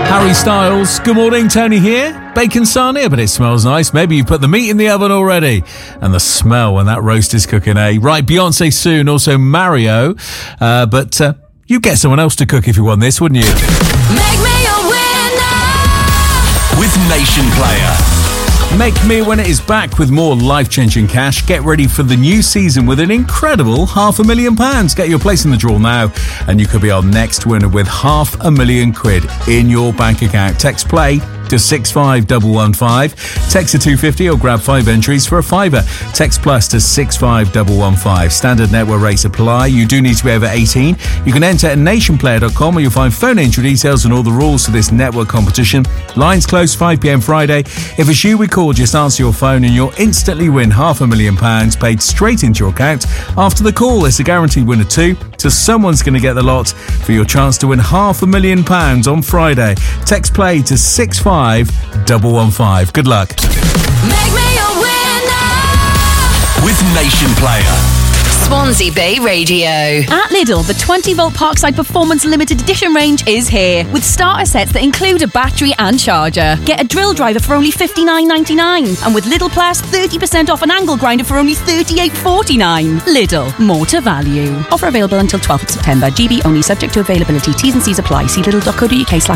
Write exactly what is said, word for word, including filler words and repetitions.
Harry Styles, good morning, Tony here. Bacon sarnia, but it smells nice. Maybe you put the meat in the oven already. And the smell when that roast is cooking, eh? Right, Beyonce soon, also Mario. Uh, but uh, you'd get someone else to cook if you won this, wouldn't you? Make me a winner with Nation Player. Make Me When It is back with more life-changing cash. Get ready for the new season with an incredible half a million pounds. Get your place in the draw now, and you could be our next winner with half a million quid in your bank account. Text play to six five one one five. Text to two fifty or grab five entries for a fiver. Text plus to six five one one five. Standard network rates apply. You do need to be over eighteen. You can enter at nation player dot com where you'll find phone entry details and all the rules for this network competition. Lines close five p.m. Friday. If it's you we call, just answer your phone and you'll instantly win half a million pounds paid straight into your account. After the call, it's a guaranteed winner too, so someone's going to get the lot for your chance to win half a million pounds on Friday. Text play to six five one one five. Good luck. Make me a winner with Nation Player. Swansea Bay Radio. At Lidl, the twenty volt Parkside Performance Limited Edition range is here, with starter sets that include a battery and charger. Get a drill driver for only fifty-nine ninety-nine, and with Lidl Plus, thirty percent off an angle grinder for only thirty-eight forty-nine. Lidl, more to value. Offer available until twelfth of September. G B only, subject to availability. T's and C's apply. See lidl dot co dot uk slash